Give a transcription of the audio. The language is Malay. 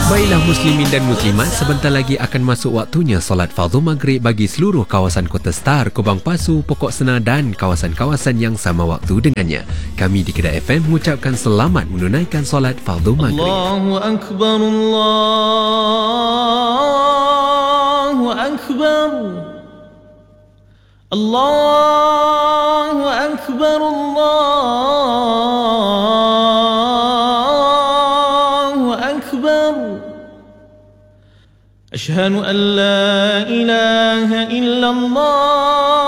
Baiklah muslimin dan muslimat, sebentar lagi akan masuk waktunya solat fardu maghrib bagi seluruh kawasan Kota Star, Kubang Pasu, Pokok Senar dan kawasan-kawasan yang sama waktu dengannya. Kami di Kedah FM mengucapkan selamat menunaikan solat fardu maghrib. Allahu Akbar, Allahu Akbar, Allahu Akbar, Allahu Akbar. أشهد أن لا إله إلا الله